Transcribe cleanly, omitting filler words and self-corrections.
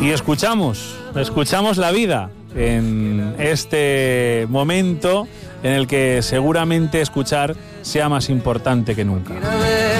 Y escuchamos la vida en este momento en el que seguramente escuchar sea más importante que nunca.